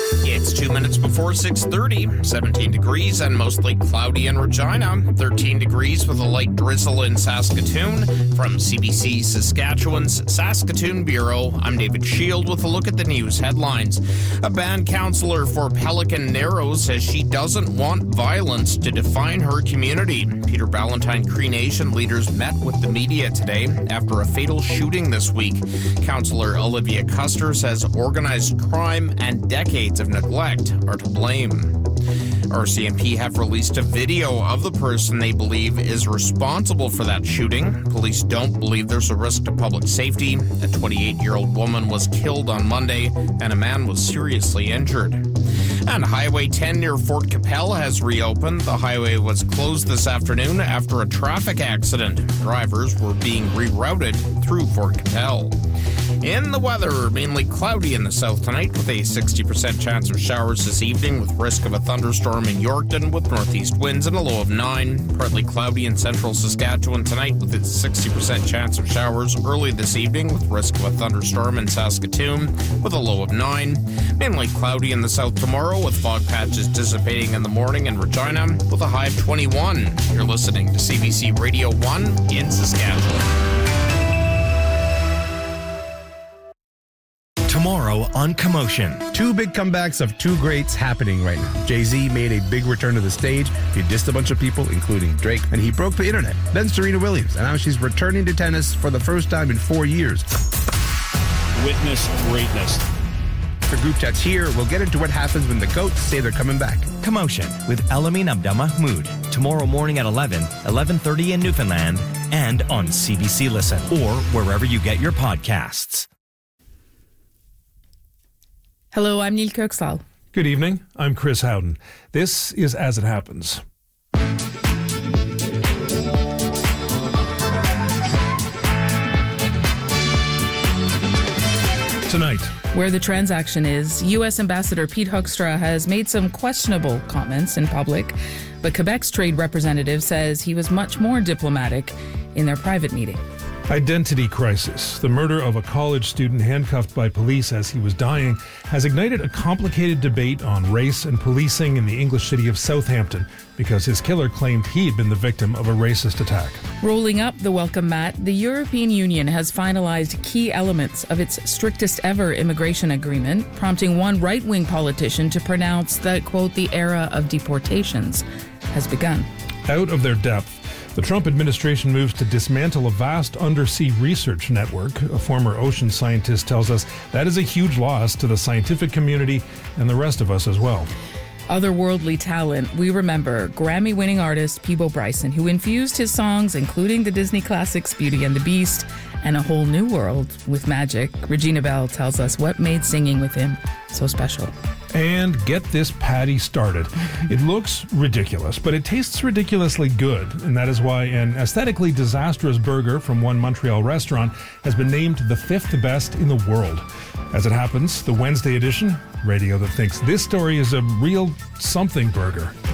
It's 2 minutes before 6:30, 17 degrees and mostly cloudy in Regina, 13 degrees with a light drizzle in Saskatoon. From CBC Saskatchewan's Saskatoon Bureau, I'm David Shield with a look at the news headlines. A band counselor for Pelican Narrows says she doesn't want violence to define her community. Peter Ballantine Cree Nation leaders met with the media today after a fatal shooting this week. Counselor Olivia Custer says organized crime and decades of neglect are to blame. RCMP have released a video of the person they believe is responsible for that shooting. Police don't believe there's a risk to public safety. A 28-year-old woman was killed on Monday, and a man was seriously injured. And Highway 10 near Fort Capel has reopened. The highway was closed this afternoon after a traffic accident. Drivers were being rerouted through Fort Capel. In the weather, mainly cloudy in the south tonight with a 60% chance of showers this evening with risk of a thunderstorm in Yorkton with northeast winds and a low of 9. Partly cloudy in central Saskatchewan tonight with a 60% chance of showers early this evening with risk of a thunderstorm in Saskatoon with a low of 9. Mainly cloudy in the south tomorrow with fog patches dissipating in the morning in Regina with a high of 21. You're listening to CBC Radio 1 in Saskatchewan. Tomorrow on Commotion. Two big comebacks of two greats happening right now. Jay-Z made a big return to the stage. He dissed a bunch of people, including Drake, and he broke the internet. Then Serena Williams, and now she's returning to tennis for the first time in 4 years. Witness greatness. For group chats here, we'll get into what happens when the GOATs say they're coming back. Commotion with Elamin Abdelmahmoud. Tomorrow morning at 11:30 in Newfoundland, and on CBC Listen, or wherever you get your podcasts. Hello, I'm Neil Kirksall. Good evening. I'm Chris Howden. This is As It Happens. Tonight, where the transaction is, U.S. Ambassador Pete Hoekstra has made some questionable comments in public, but Quebec's trade representative says he was much more diplomatic in their private meeting. Identity crisis. The murder of a college student handcuffed by police as he was dying has ignited a complicated debate on race and policing in the English city of Southampton because his killer claimed he'd been the victim of a racist attack. Rolling up the welcome mat, the European Union has finalized key elements of its strictest ever immigration agreement, prompting one right-wing politician to pronounce that, quote, the era of deportations has begun. Out of their depth, the Trump administration moves to dismantle a vast undersea research network. A former ocean scientist tells us that is a huge loss to the scientific community and the rest of us as well. Otherworldly talent, we remember Grammy-winning artist Peabo Bryson, who infused his songs, including the Disney classics Beauty and the Beast and A Whole New World, with magic. Regina Bell tells us what made singing with him so special. And get this patty started. It looks ridiculous, but it tastes ridiculously good, and that is why an aesthetically disastrous burger from one Montreal restaurant has been named the 5th best in the world. As it happens, the Wednesday edition, radio that thinks this story is a real something burger.